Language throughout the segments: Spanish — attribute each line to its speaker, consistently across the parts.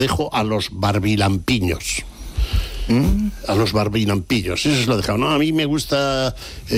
Speaker 1: dejo a los barbilampiños. A los barbinampillos, eso es lo dejado. No, a mí me gusta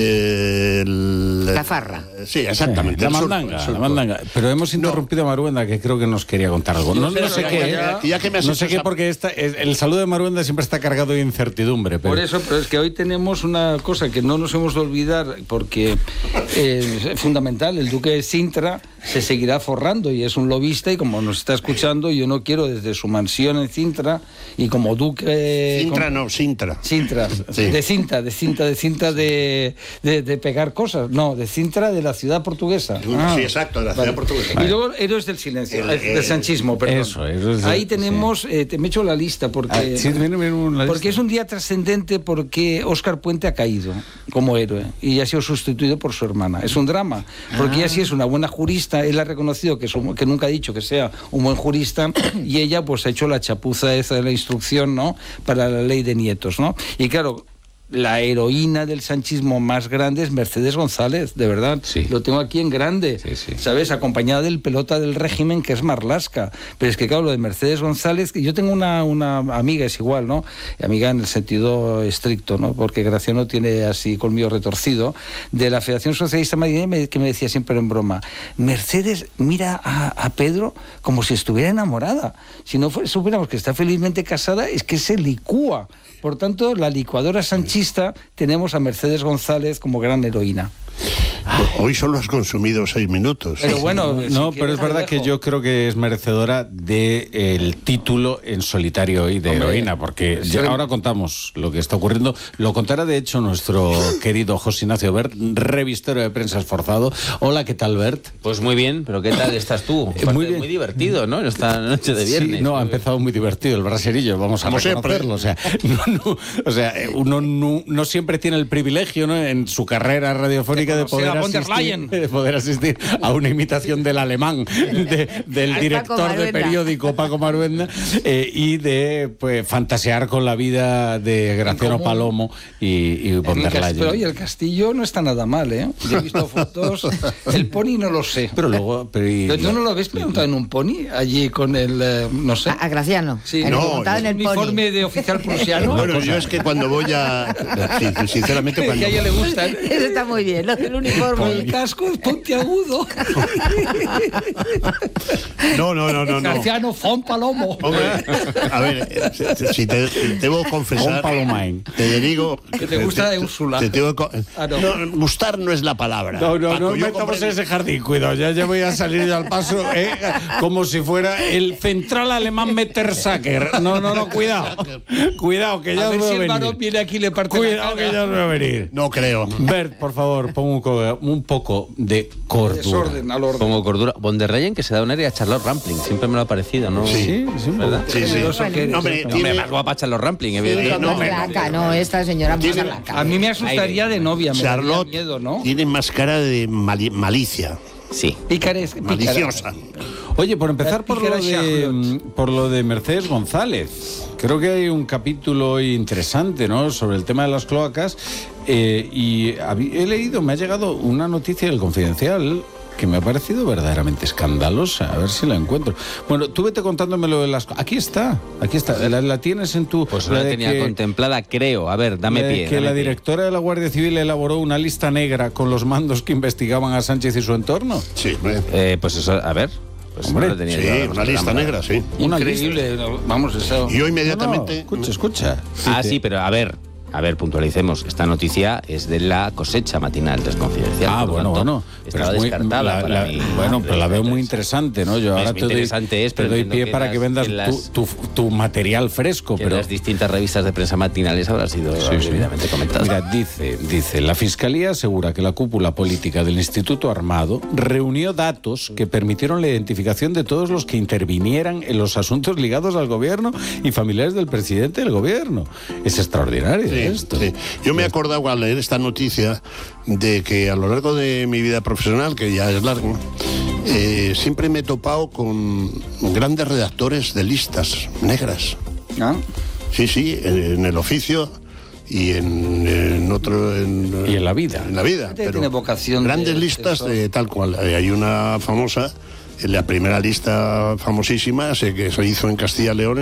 Speaker 2: la farra.
Speaker 1: Sí, exactamente.
Speaker 3: La mandanga. Pero hemos interrumpido a Maruenda, que creo que nos quería contar algo. No sé qué, porque el saludo de Maruenda siempre está cargado de incertidumbre.
Speaker 4: Por eso, pero es que hoy tenemos una cosa que no nos hemos de olvidar, porque es fundamental. El duque de Sintra se seguirá forrando y es un lobista, y como nos está escuchando, yo no quiero desde su mansión en Sintra, y como duque...
Speaker 1: Sintra.
Speaker 4: Sintra, sí. de cinta de pegar cosas. No, de Sintra, de la ciudad portuguesa.
Speaker 1: Sí, exacto, de la ciudad portuguesa.
Speaker 4: Y luego Héroes del Silencio, del sanchismo, perdón. Eso, ahí tenemos, te me echo la lista, porque, porque es un día trascendente, porque Óscar Puente ha caído como héroe y ha sido sustituido por su hermana. Es un drama, porque ella sí es una buena jurista, él ha reconocido que nunca ha dicho que sea un buen jurista, y ella pues ha hecho la chapuza esa de la instrucción, ¿no?, para la ley de nietos, ¿no? Y claro, la heroína del sanchismo más grande es Mercedes González, de verdad. Sí. Lo tengo aquí en grande, sí. ¿Sabes? Acompañada del pelota del régimen, que es Marlaska. Pero es que, claro, lo de Mercedes González, yo tengo una amiga, es igual, ¿no? Amiga en el sentido estricto, ¿no? Porque Graciano tiene así colmillo retorcido, de la Federación Socialista Madrileña, que me decía siempre en broma: Mercedes mira a Pedro como si estuviera enamorada. Si no supiéramos que está felizmente casada, es que se licúa. Por tanto, la licuadora sanchista, tenemos a Mercedes González como gran heroína.
Speaker 1: Hoy solo has consumido 6 minutos.
Speaker 4: Pero bueno,
Speaker 3: pero es verdad que yo creo que es merecedora del título en solitario hoy de heroína, porque ahora contamos lo que está ocurriendo. Lo contará, de hecho, nuestro querido José Ignacio Bert, revistero de prensa esforzado. Hola, ¿qué tal, Bert?
Speaker 5: Pues muy bien, pero ¿qué tal estás tú?
Speaker 3: Muy bien.
Speaker 5: Muy divertido, ¿no? Esta noche de viernes.
Speaker 3: Sí, ha empezado muy divertido el braserillo, vamos a reconocerlo. O sea, uno no siempre tiene el privilegio, ¿no?, en su carrera radiofónica de poder asistir a una imitación del alemán del director de periódico Paco Maruenda, y de fantasear con la vida de Graciano Palomo y von der Leyen.
Speaker 4: Pero oye, el castillo no está nada mal, ¿eh? Yo he visto fotos. El pony no lo sé.
Speaker 3: Pero luego...
Speaker 4: ¿Tú no lo habéis preguntado en un pony? Allí con el... no sé.
Speaker 2: A Graciano.
Speaker 4: Sí, en el uniforme de oficial prusiano.
Speaker 1: Bueno, yo es que cuando voy a... sinceramente, cuando...
Speaker 4: Que a ella le gusta.
Speaker 2: Eso está muy bien, lo del uniforme.
Speaker 4: El casco es puntiagudo.
Speaker 1: No.
Speaker 4: Graciano von Palomo.
Speaker 1: Hombre, a ver, si te debo confesar, te digo
Speaker 4: que te gusta de Úrsula.
Speaker 1: Gustar no es la palabra.
Speaker 3: No metamos en ese jardín, cuidado, ya voy a salir al paso, como si fuera el central alemán Mettersacker. No, cuidado, que ya os veo venir. A ver si el varón
Speaker 4: viene aquí y le parte
Speaker 3: Cuidado, que ya os veo venir.
Speaker 1: No creo.
Speaker 3: Bert, por favor, pon un poco de cordura.
Speaker 4: Desorden al orden.
Speaker 5: Pongo cordura. Von der Leyen, que se da un aire a Charlotte Rampling. Siempre me lo ha parecido, ¿no?
Speaker 3: Sí,
Speaker 5: ¿verdad?
Speaker 1: Sí.
Speaker 5: Hombre, más guapa Charlotte Rampling, evidentemente.
Speaker 2: No, esta señora más blanca.
Speaker 4: A mí me asustaría de novia.
Speaker 1: Charlotte
Speaker 4: me daría miedo, ¿no?
Speaker 1: tiene más cara de malicia.
Speaker 5: Sí.
Speaker 1: Maliciosa.
Speaker 3: Oye, por empezar por lo de Mercedes González, creo que hay un capítulo interesante, ¿no?, sobre el tema de las cloacas, y me ha llegado una noticia del Confidencial que me ha parecido verdaderamente escandalosa. A ver si la encuentro. Bueno, tú vete contándome lo de las... Aquí está. La tienes en tu...
Speaker 5: Pues no la tenía contemplada, creo. A ver, dame pie.
Speaker 3: Que la directora de la Guardia Civil elaboró una lista negra con los mandos que investigaban a Sánchez y su entorno.
Speaker 1: Sí.
Speaker 5: Pues eso, a ver... Pues
Speaker 1: hombre,
Speaker 5: no tenía
Speaker 1: una lista negra, sí.
Speaker 4: Increíble. Vamos, eso...
Speaker 1: Y yo inmediatamente...
Speaker 3: Escucha.
Speaker 5: Sí, pero a ver, puntualicemos. Esta noticia es de la cosecha matinal del Confidencial.
Speaker 3: Bueno.
Speaker 5: Estaba descartada para mí.
Speaker 3: Bueno, pero la veo muy interesante, ¿no? Yo ahora te doy pie para que vendas tu material fresco.
Speaker 5: Pero en las distintas revistas de prensa matinales habrá sido debidamente comentado.
Speaker 3: Mira, dice, la Fiscalía asegura que la cúpula política del Instituto Armado reunió datos que permitieron la identificación de todos los que intervinieran en los asuntos ligados al gobierno y familiares del presidente del gobierno. Es extraordinario. Esto.
Speaker 1: Sí. Yo me he acordado al leer esta noticia de que a lo largo de mi vida profesional, que ya es largo, siempre me he topado con grandes redactores de listas negras. Sí, en el oficio y en otro...
Speaker 3: y en la vida.
Speaker 1: En la vida.
Speaker 4: Pero tiene vocación
Speaker 1: grandes listas de tal cual. Hay una famosa la primera lista famosísima que se hizo en Castilla y León